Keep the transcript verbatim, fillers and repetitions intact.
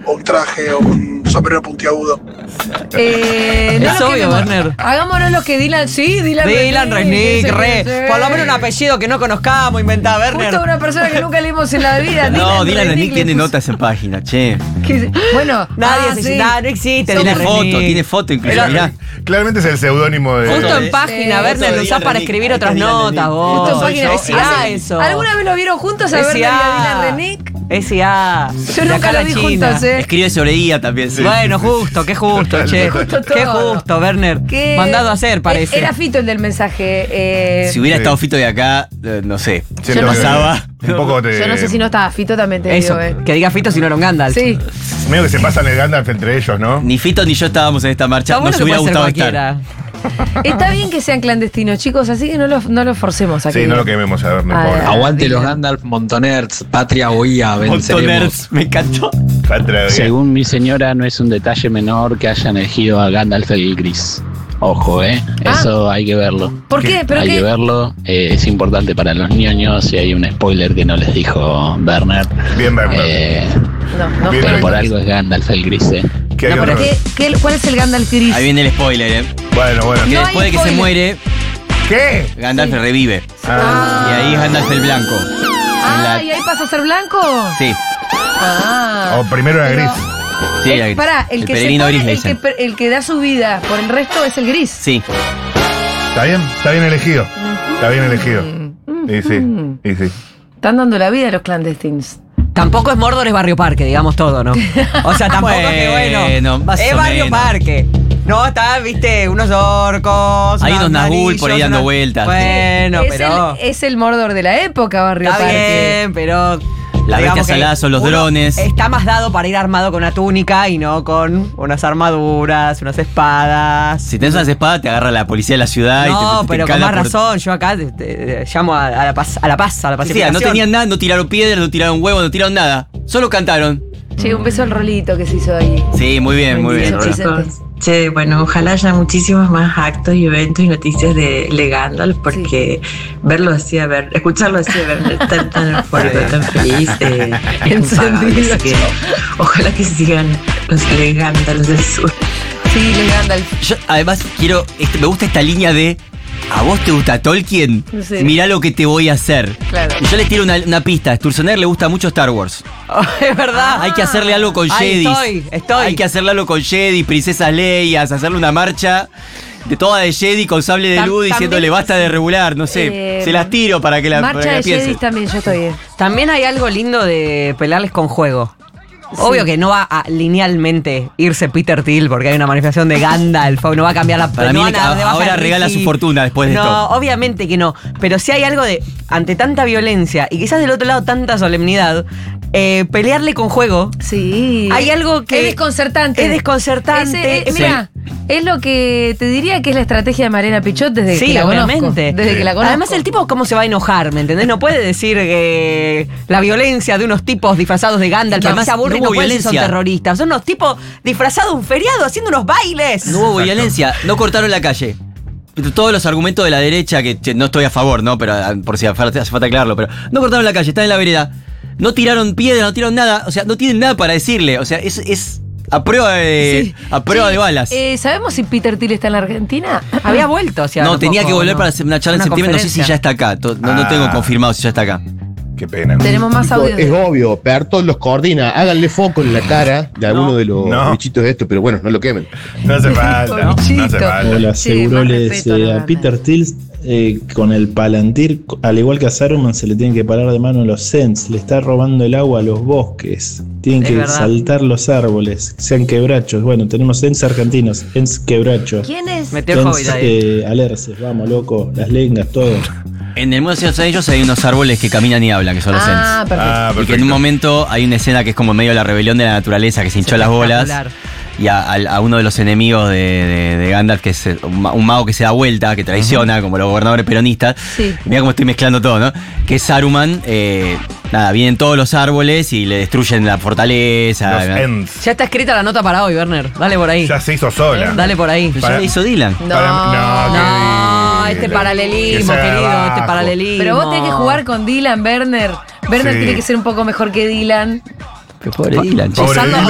o un traje o un sombrero puntiagudo. Eh, no es lo obvio, quememos. Werner. Hagámonos lo que Dylan. Sí, Dylan Dylan Resnick, ese re. que- Por lo menos un apellido que no conozcamos, inventá, Werner. Justo una persona que nunca leímos en la vida. No, Dylan Resnick Resnick le tiene puso- notas en página, che. que- Bueno, Nadie ah, se sí. nada, no existe. Somos- Tiene Dylan foto, Resnick. tiene foto incluso. Pero- Mirá. Claramente es el seudónimo de. Justo de- en página, Sí. Werner, Foto lo de usás Dylan para Resnick. escribir Ahí otras está Dylan notas, Resnick. vos. Justo en página. Es I A ¿Hace- eso. ¿Alguna vez lo vieron juntos a Es Werner y I A. a Dylan Resnick? Es I A. Yo De nunca acá a lo la vi China. juntos, ¿eh? Escribe sobre I A también. Sí. Bueno, justo, qué justo, che. Justo Qué todo. justo, Werner. Que- Mandado a hacer, parece. Era Fito el del mensaje. eh, Si hubiera Sí. estado Fito de acá, eh, no sé. Siento ¿Qué que pasaba? Un poco te. Yo no sé si no estaba Fito, también te Eso, digo, eh. que diga Fito si no era un Gandalf. Sí. Medio que se pasan el Gandalf entre ellos, ¿no? Ni Fito ni yo estábamos en esta marcha. Está bueno Nos que hubiera puede ser gustado estar. cualquiera. Está bien que sean clandestinos, chicos, así que no los no lo forcemos aquí. Sí, no lo quememos a ver, me Ah, pobre. ah. Aguante los Dylan. Gandalf, Montonerds, Patria Oía, venceremos. Montoners, me encantó. Patra, bien. Según mi señora, no es un detalle menor que hayan elegido a Gandalf el Gris. Ojo, ¿eh? Ah. Eso hay que verlo. ¿Por qué? ¿Pero hay qué? que verlo. eh, es importante para los ñoños y hay un spoiler que no les dijo Werner. Bien, Bernard. Eh, No, no Bien, pero fue- por algo es Gandalf el Gris, ¿eh? ¿Qué hay No, otro? pero ¿qué- qué- ¿Cuál es el Gandalf gris? Ahí viene el spoiler, ¿eh? Bueno, bueno. Que No hay después de que se spoiler. muere, ¿Qué? Gandalf revive. Ah. Y ahí es Gandalf el blanco. Ah, En la- ¿y ahí pasa a ser blanco? Sí, Ah. O primero era Pero- gris. sí. Eh, la- pará, el, que se peregrino pone, gris le el, que, dicen. per- el que da su vida por el resto es el gris. Sí. ¿Está bien? Está bien elegido. Está bien elegido. Mm. Y sí, y sí. Están dando la vida a los clandestinos. Tampoco es Mordor, es Barrio Parque, digamos todo, ¿no? O sea, tampoco es que Bueno, bueno. más Es o Barrio menos. Parque. No, está, viste, unos orcos. Hay unos unos Nazgûl por ahí anillos, dando unas- vueltas. Bueno, es, pero. el, es el Mordor de la época, Barrio Está Parque. bien, pero. Las digamos bestias que aladas son los uno drones. Está más dado para ir armado con una túnica y no con unas armaduras, unas espadas. Si tenés unas espadas, te agarra la policía de la ciudad y te, No, te pero con encala más por- razón. Yo acá te- te- llamo a, a la paz, a la paz, a la Sí, pacificación. no tenían nada, no tiraron piedras, no tiraron huevos, no tiraron nada. Solo cantaron. Che, un beso al rolito que se hizo ahí. Sí, muy bien, muy bien. Bendición, Rola. Chis. Che, bueno, ojalá haya muchísimos más actos y eventos y noticias de Le Gandalf, porque verlo así, a ver, escucharlo así, a ver, tan, tan eufórico, tan feliz, eh, es impagable. Así que ojalá que sigan los Le Gandalf del sur. Sí, Le Gandalf. Yo, además, quiero. este, me gusta esta línea de. ¿A vos te gusta Tolkien? Sí. Mirá lo que te voy a hacer. Claro. Y yo les tiro una, una pista. A Sturzenegger le gusta mucho Star Wars. Es verdad. Hay que hacerle algo con Ahí Jedis. estoy, estoy. Hay que hacerle algo con Jedi, princesas Leias, hacerle una marcha de toda de Jedi con sable de Tam- luz diciéndole también- basta de regular, no sé. Eh, se las tiro para que la, para Marcha que la de piensen. Jedis también, yo estoy. eh. También hay algo lindo de pelearles con juego. Obvio que no va a linealmente irse Peter Thiel porque hay una manifestación de Gandalf, o no va a cambiar la Para no mí, van a- a- de baja ahora el regala Ricky. su fortuna después de no, esto. obviamente que no. Pero si hay algo de, ante tanta violencia y quizás del otro lado tanta solemnidad, eh, pelearle con juego. Sí. Hay algo que Es desconcertante. es desconcertante. Ese- eh, Es- mira, es lo que te diría que es la estrategia de Mariana Pichot desde Sí, que la conozco. obviamente. Desde que la conozco. Además, el tipo, ¿cómo se va a enojar? ¿Me entendés? No puede decir que la violencia de unos tipos disfrazados de Gandalf Que además además se aburre y no no hubo pueden decir son violencia. terroristas. Son unos tipos disfrazados de un feriado haciendo unos bailes. No hubo violencia, no cortaron la calle. Todos los argumentos de la derecha, que che, no estoy a favor, ¿no? Pero ah, por si hace falta hace falta aclararlo, pero no cortaron la calle, están en la vereda. No tiraron piedra, no tiraron nada, o sea, no tienen nada para decirle. O sea, es, es a prueba de. Sí. a prueba Sí, de balas. eh, ¿Sabemos si Peter Thiel está en la Argentina? Había vuelto, o sea, no, un tenía poco, que volver ¿no? para hacer una charla en Una septiembre, no sé si conferencia. ya está acá. To- No, no Ah. tengo confirmado si ya está acá. Qué pena. Tenemos más audios. Es de- obvio, Bertolt los coordina. Háganle foco en la cara de alguno de los No. bichitos de estos, pero bueno, no lo quemen. No hace falta. No hace Bichito. falta. Hola, Sí, Seguroles. más respeto, eh, no, a no. Peter Thiel, eh, con el Palantir, al igual que a Saruman, se le tienen que parar de mano los Sens. Le está robando el agua a los bosques. Tienen Es que verdad. saltar los árboles, sean quebrachos. Bueno, tenemos Sens argentinos, Sens quebrachos. ¿Quién es? Metió el Hobbit Sens ahí. eh, alerces, vamos, loco, las lengas, todo. En el Museo de ellos hay unos árboles que caminan y hablan, que son los Ah, Ents. perfecto. Ah, Y que en perfecto. un momento hay una escena que es como medio la rebelión de la naturaleza, que se hinchó las bolas. Espectacular. Y a, a- a uno de los enemigos de, de- de Gandalf, que es eh, un, ma- un mago que se da vuelta, que traiciona, como los gobernadores peronistas. Sí. Mira cómo estoy mezclando todo, ¿no? Que es Saruman. eh, nada, vienen todos los árboles y le destruyen la fortaleza. Los ¿no? Ents. Ya está escrita la nota para hoy, Werner. Dale por ahí. Ya se hizo sola. Dale por ahí. Pero ya Para- la hizo Dylan. No, Para- no, qué No, lindo. este paralelismo, Que sea querido, abajo. este paralelismo. Pero vos tenés que jugar con Dylan, Werner. Werner Sí. tiene que ser un poco mejor que Dylan. Qué pobre Dylan, che. Pobre Usando- Dylan.